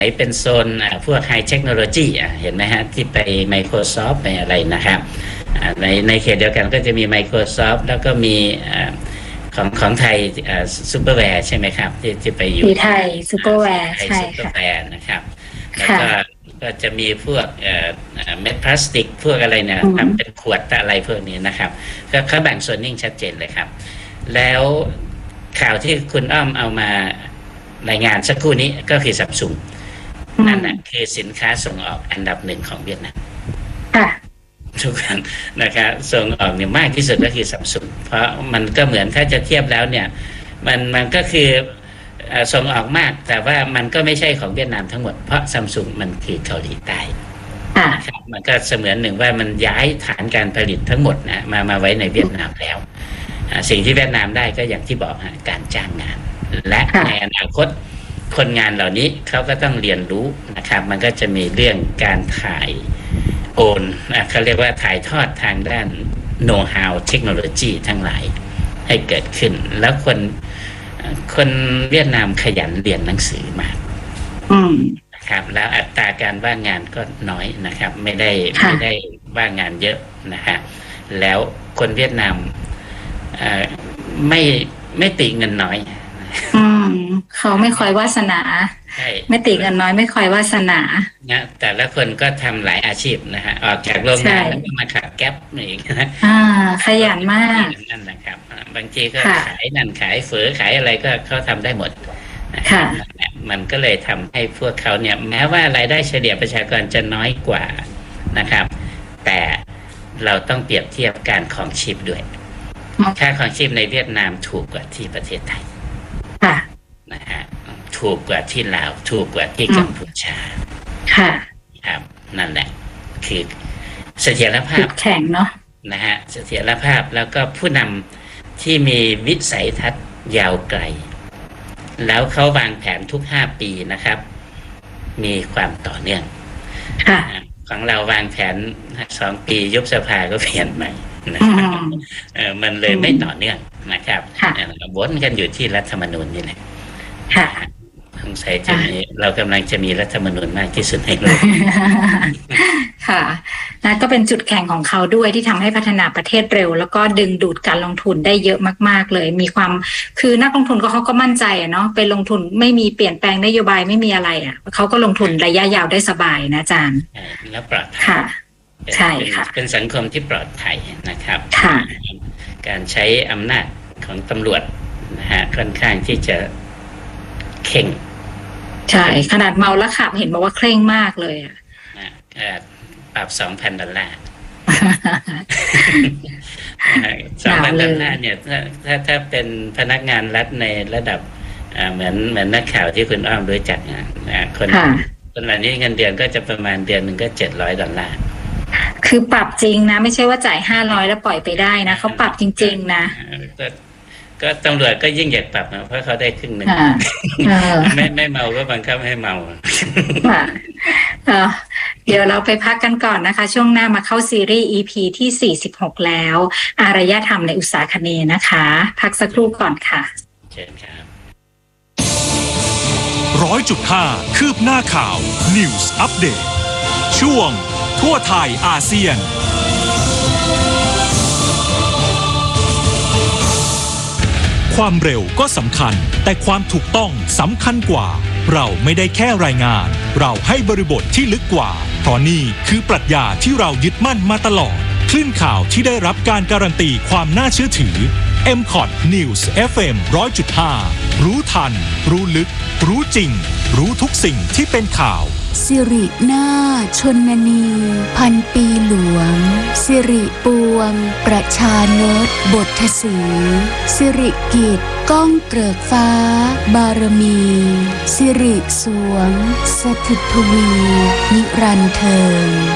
เป็นโซนพวกไฮเทคโนโลยีเห็นไหมฮะที่ไป Microsoft ไปอะไรนะครับในเขตเดียวกันก็จะมี Microsoft แล้วก็มีของไทยซูเปอร์แวร์ใช่ไหมครับที่ไปอยู่ไทยซูเปอร์แวร์ใช่ค่ะซูเปอร์แวร์นะครับแล้วก็จะมีพวกเม็ดพลาสติกพวกอะไรเนี่ยทำเป็นขวดอะไรพวกนี้นะครับก็เขาแบ่งโซนนิ่งชัดเจนเลยครับแล้วข่าวที่คุณอ้อมเอามารายงานสักครู่นี้ก็คือซัมซุงนั่นแหละคือสินค้าส่งออกอันดับหนึ่งของเวียดนามทุกคนนะครับส่งออกเนี่ยมากที่สุดก็คือซัมซุงเพราะมันก็เหมือนถ้าจะเทียบแล้วเนี่ยมันก็คือส่งออกมากแต่ว่ามันก็ไม่ใช่ของเวียดนามทั้งหมดเพราะซัมซุงมันคือเกาหลีใต้นะครับมันก็เสมือนหนึ่งว่ามันย้ายฐานการผลิตทั้งหมดนะมาไว้ในเวียดนามแล้วสิ่งที่เวียดนามได้ก็อย่างที่บอกการจ้างงานและในอนาคตคนงานเหล่านี้เขาก็ต้องเรียนรู้นะครับมันก็จะมีเรื่องการถ่ายโอนเขาเรียกว่าถ่ายทอดทางด้านโน้ตฮาวเทคโนโลยีทั้งหลายให้เกิดขึ้นแล้วคนเวียดนามขยันเรียนหนังสือมากนะครับแล้วอัตราการว่างงานก็น้อยนะครับไม่ได้ว่างงานเยอะนะฮะแล้วคนเวียดนามไม่ติเงินน้อยเขาไม่คอยวาสนาไม่ติเงินน้อยไม่คอยวาสนานะแต่ละคนก็ทำหลายอาชีพนะฮะออกจากโรงงานแล้วก็มาขับแก๊ปอีกนะขยันมากนั่นนะครับบางทีก็ขายนั่นขายเฝอขายอะไรก็เขาทำได้หมดมันก็เลยทำให้พวกเขาเนี่ยแม้ว่ารายได้เฉลี่ยประชากรจะน้อยกว่านะครับแต่เราต้องเปรียบเทียบการครองชีพด้วยค่าครองชีพในเวียดนามถูกกว่าที่ประเทศไทยนะฮะถูกกว่าที่ลาวถูกกว่าที่กัมพูชาครับนั่นแหละคือเสถียรภาพแข็งเนาะนะฮะเสถียรภาพแล้วก็ผู้นำที่มีวิสัยทัศน์ยาวไกลแล้วเขาวางแผนทุก5 ปีนะครับมีความต่อเนื่องของเราวางแผน2 ปียุบสภาก็เปลี่ยนใหม่นะครับมันเลยไม่ต่อเนื่องนะครับวนกันอยู่ที่รัฐธรรมนูญนี่แหละสงสัยจะมีเรากำลังจะมีรัฐธรรมนูญมากที่สุดในโลกค่ะนั่นก็เป็นจุดแข็งของเขาด้วยที่ทำให้พัฒนาประเทศเร็วแล้วก็ดึงดูดการลงทุนได้เยอะมากๆเลยมีความคือนักลงทุนเขาก็มั่นใจเนาะไปลงทุนไม่มีเปลี่ยนแปลงนโยบายไม่มีอะไรเขาก็ลงทุนระยะยาวได้สบายนะอาจารย์แล้วปลอดภัยใช่ค่ะเป็นสังคมที่ปลอดภัยนะครับการใช้อำนาจของตำรวจนะฮะค่อนข้างที่จะเข่งใช่ขนาดเมาแล้วขับเห็นบอกว่าเคร่งมากเลยปรับ$2,000 $2,000เนี่ยถ้าเป็นพนักงานรัฐในระดับเหมือนนักข่าวที่คุณอ้อมรู้จักคนเหล่านี้เงินเดือนก็จะประมาณเดือนหนึ่งก็$700 คือปรับจริงนะไม่ใช่ว่าจ่าย500แล้วปล่อยไปได้นะเขาปรับจริงๆนะก็ตำรวจก็ยิ่งอยากปรับนะเพราะเขาได้ครึ่งนึงไม่เมาก็บังคับให้เมาเดี๋ยวเราไปพักกันก่อนนะคะช่วงหน้ามาเข้าซีรีส์ EP ที่46แล้วอารยธรรมในอุตสาคเนย์นะคะพักสักครู่ก่อนค่ะเชิญครับ 100.5 คืบหน้าข่าว News Update ช่วงทั่วไทยอาเซียนความเร็วก็สำคัญแต่ความถูกต้องสำคัญกว่าเราไม่ได้แค่รายงานเราให้บริบทที่ลึกกว่าเพราะนี่คือปรัชญาที่เรายึดมั่นมาตลอดคลื่นข่าวที่ได้รับการการันตีความน่าเชื่อถือ MCOT News FM 100.5 รู้ทันรู้ลึกรู้จริงรู้ทุกสิ่งที่เป็นข่าวสิรินาถชนนีพันปีหลวงสิริปวงประชานตบทสีสิริกิติ์ก้องเกริกฟ้าบารมีสิริสวงสถิตทวีนิรันดร์เทิง